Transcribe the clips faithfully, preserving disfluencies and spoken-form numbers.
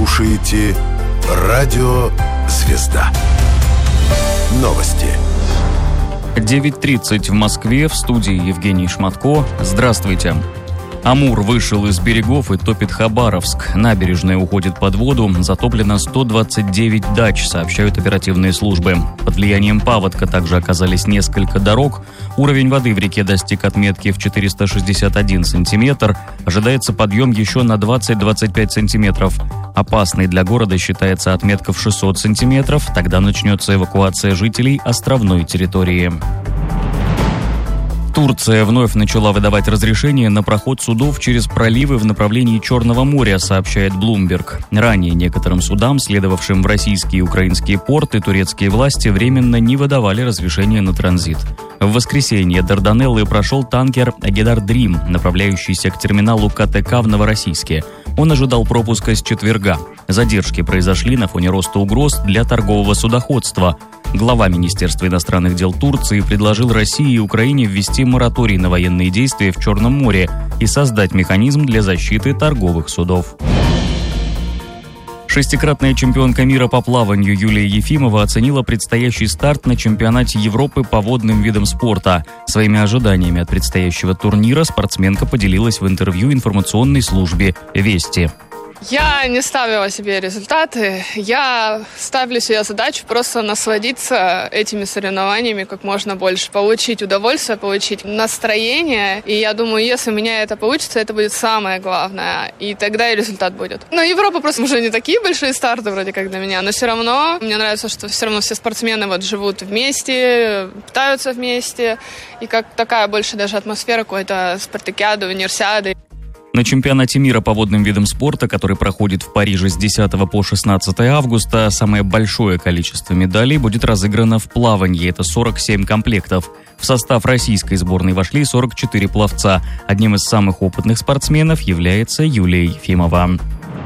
слушаете Радио Звезда. Новости. девять тридцать в Москве, в студии Евгений Шматко. Здравствуйте. Амур вышел из берегов и топит Хабаровск. Набережная уходит под воду, затоплено сто двадцать девять дач, сообщают оперативные службы. Под влиянием паводка также оказались несколько дорог. Уровень воды в реке достиг отметки в четыреста шестьдесят один сантиметр. Ожидается подъем еще на двадцать-двадцать пять сантиметров. Опасной для города считается отметка в шестьсот сантиметров. Тогда начнется эвакуация жителей островной территории. Турция вновь начала выдавать разрешение на проход судов через проливы в направлении Черного моря, сообщает Bloomberg. Ранее некоторым судам, следовавшим в российские и украинские порты, турецкие власти временно не выдавали разрешения на транзит. В воскресенье Дарданеллы прошел танкер «Агидар Дрим», направляющийся к терминалу ка тэ ка в Новороссийске. Он ожидал пропуска с четверга. Задержки произошли на фоне роста угроз для торгового судоходства. Глава Министерства иностранных дел Турции предложил России и Украине ввести мораторий на военные действия в Черном море и создать механизм для защиты торговых судов. Шестикратная чемпионка мира по плаванию Юлия Ефимова оценила предстоящий старт на чемпионате Европы по водным видам спорта. Своими ожиданиями от предстоящего турнира спортсменка поделилась в интервью информационной службе «Вести». Я не ставила себе результаты, я ставлю себе задачу просто насладиться этими соревнованиями как можно больше, получить удовольствие, получить настроение, и я думаю, если у меня это получится, это будет самое главное, и тогда и результат будет. Но Европа просто уже не такие большие старты вроде как для меня, но все равно мне нравится, что все равно все спортсмены вот живут вместе, питаются вместе, и как такая больше даже атмосфера какой-то спартакиады, универсиады. На чемпионате мира по водным видам спорта, который проходит в Париже с десятого по шестнадцатое августа, самое большое количество медалей будет разыграно в плавании. Это сорок семь комплектов. В состав российской сборной вошли сорок четыре пловца. Одним из самых опытных спортсменов является Юлия Ефимова.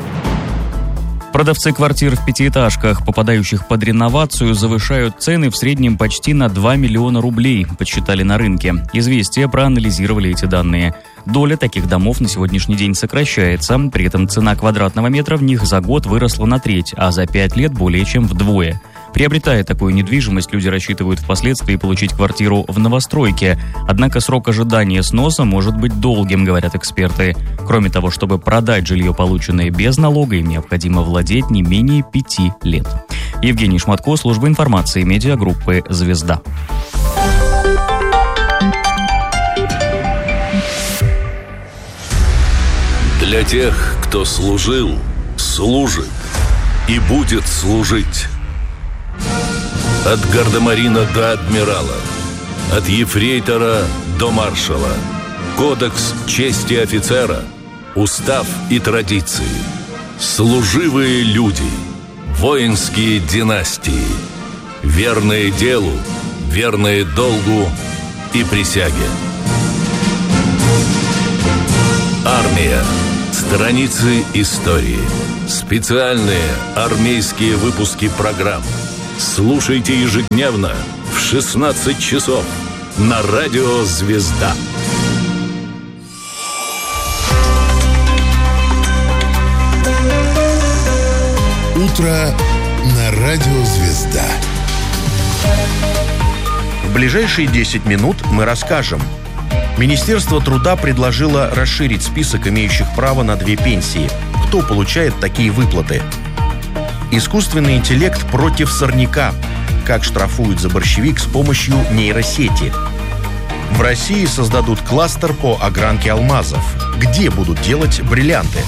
Продавцы квартир в пятиэтажках, попадающих под реновацию, завышают цены в среднем почти на два миллиона рублей, подсчитали на рынке. «Известия» проанализировали эти данные. Доля таких домов на сегодняшний день сокращается, при этом цена квадратного метра в них за год выросла на треть, а за пять лет более чем вдвое. Приобретая такую недвижимость, люди рассчитывают впоследствии получить квартиру в новостройке. Однако срок ожидания сноса может быть долгим, говорят эксперты. Кроме того, чтобы продать жилье, полученное без налога, им необходимо владеть не менее пяти лет. Евгений Шматко, служба информации медиагруппы «Звезда». Для тех, кто служил, служит и будет служить. От гардемарина до адмирала, от ефрейтора до маршала. Кодекс чести офицера, устав и традиции. Служивые люди, воинские династии. Верные делу, верные долгу и присяге. Армия. Страницы истории. Специальные армейские выпуски программ. Слушайте ежедневно в шестнадцать часов на Радио Звезда. Утро на Радио Звезда. В ближайшие десять минут мы расскажем. Министерство труда предложило расширить список имеющих право на две пенсии. Кто получает такие выплаты? Искусственный интеллект против сорняка. Как штрафуют за борщевик с помощью нейросети. В России создадут кластер по огранке алмазов. Где будут делать бриллианты?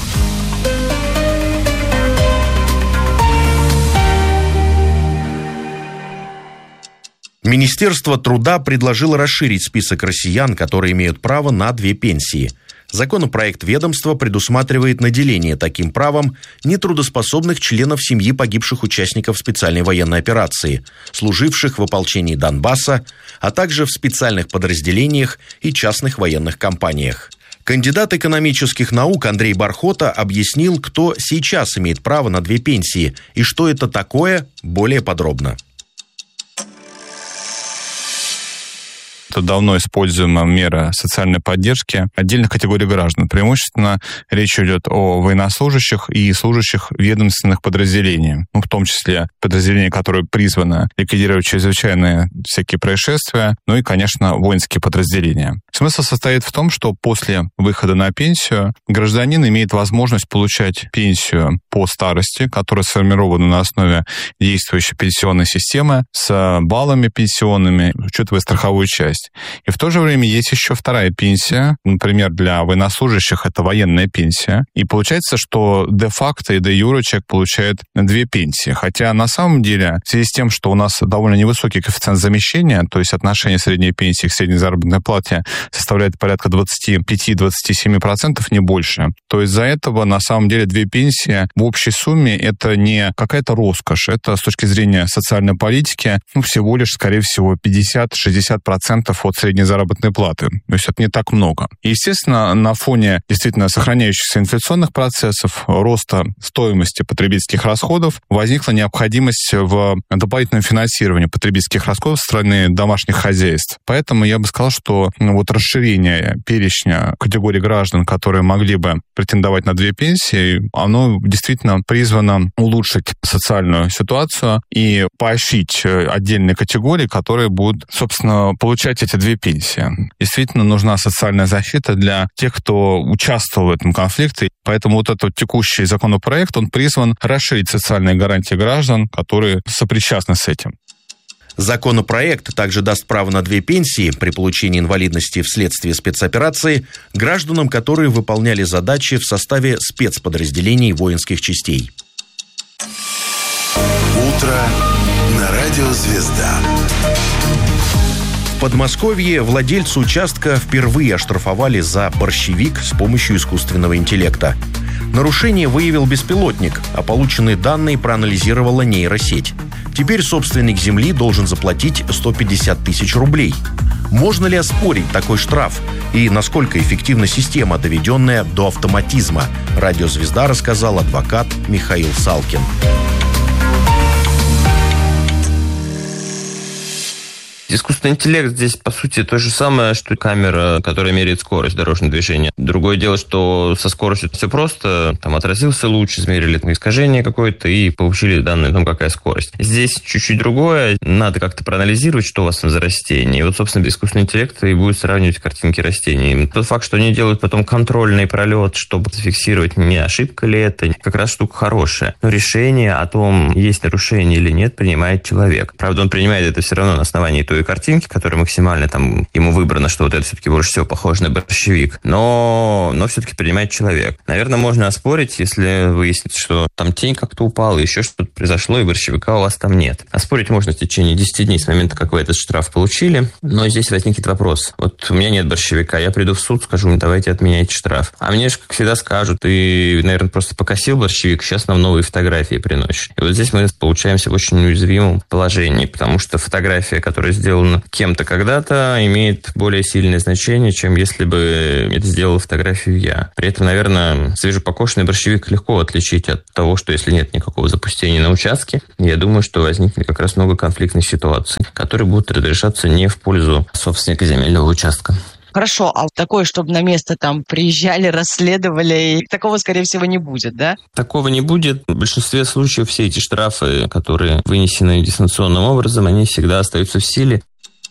Министерство труда предложило расширить список россиян, которые имеют право на две пенсии. Законопроект ведомства предусматривает наделение таким правом нетрудоспособных членов семьи погибших участников специальной военной операции, служивших в ополчении Донбасса, а также в специальных подразделениях и частных военных компаниях. Кандидат экономических наук Андрей Бархота объяснил, кто сейчас имеет право на две пенсии и что это такое, более подробно. Это давно используемая мера социальной поддержки отдельных категорий граждан. Преимущественно речь идет о военнослужащих и служащих ведомственных подразделений, ну, в том числе подразделения, которые призваны ликвидировать чрезвычайные всякие происшествия, ну и, конечно, воинские подразделения. Смысл состоит в том, что после выхода на пенсию гражданин имеет возможность получать пенсию по старости, которая сформирована на основе действующей пенсионной системы с баллами пенсионными, учитывая страховую часть. И в то же время есть еще вторая пенсия, например, для военнослужащих это военная пенсия. И получается, что де-факто и де-юре человек получает две пенсии. Хотя на самом деле, в связи с тем, что у нас довольно невысокий коэффициент замещения, то есть отношение средней пенсии к средней заработной плате составляет порядка двадцать пять - двадцать семь процентов, не больше, то из-за этого на самом деле две пенсии в общей сумме это не какая-то роскошь, это с точки зрения социальной политики ну, всего лишь, скорее всего, пятьдесят - шестьдесят процентов от средней заработной платы. То есть это не так много. И, естественно, на фоне действительно сохраняющихся инфляционных процессов, роста стоимости потребительских расходов, возникла необходимость в дополнительном финансировании потребительских расходов со стороны домашних хозяйств. Поэтому я бы сказал, что ну, вот расширение перечня категорий граждан, которые могли бы претендовать на две пенсии, оно действительно призвано улучшить социальную ситуацию и поощрить отдельные категории, которые будут, собственно, получать эти две пенсии. Действительно нужна социальная защита для тех, кто участвовал в этом конфликте. Поэтому вот этот текущий законопроект, он призван расширить социальные гарантии граждан, которые сопричастны с этим. Законопроект также даст право на две пенсии при получении инвалидности вследствие спецоперации гражданам, которые выполняли задачи в составе спецподразделений воинских частей. Утро на радио «Звезда». В Подмосковье владельца участка впервые оштрафовали за борщевик с помощью искусственного интеллекта. Нарушение выявил беспилотник, а полученные данные проанализировала нейросеть. Теперь собственник земли должен заплатить сто пятьдесят тысяч рублей. Можно ли оспорить такой штраф? И насколько эффективна система, доведенная до автоматизма? Радио «Звезда» рассказал адвокат Михаил Салкин. Искусственный интеллект здесь, по сути, то же самое, что камера, которая меряет скорость дорожного движения. Другое дело, что со скоростью все просто. Там отразился луч, измерили там искажение какое-то и получили данные о том, какая скорость. Здесь чуть-чуть другое. Надо как-то проанализировать, что у вас за растение. И вот, собственно, искусственный интеллект и будет сравнивать картинки растений. Тот факт, что они делают потом контрольный пролет, чтобы зафиксировать, не ошибка ли это, как раз штука хорошая. Но решение о том, есть нарушение или нет, принимает человек. Правда, он принимает это все равно на основании той картинки, которая максимально там ему выбрана, что вот это все-таки больше всего похоже на борщевик. Но, но все-таки принимает человек. Наверное, можно оспорить, если выяснится, что там тень как-то упала, еще что-то произошло, и борщевика у вас там нет. Оспорить можно в течение десяти дней с момента, как вы этот штраф получили. Но здесь возникнет вопрос. Вот у меня нет борщевика, я приду в суд, скажу, давайте отменяйте штраф. А мне же, как всегда, скажут, ты, наверное, просто покосил борщевик, сейчас нам новые фотографии приносишь. И вот здесь мы получаемся в очень уязвимом положении, потому что фотография, которая сделана кем-то когда-то, имеет более сильное значение, чем если бы это сделала фотографию я. При этом, наверное, свежепокошенный борщевик легко отличить от того, что если нет никакого запустения на участке, я думаю, что возникнет как раз много конфликтных ситуаций, которые будут разрешаться не в пользу собственника земельного участка. Хорошо, а такое, чтобы на место там приезжали, расследовали, и такого, скорее всего, не будет, да? Такого не будет. В большинстве случаев все эти штрафы, которые вынесены дистанционным образом, они всегда остаются в силе.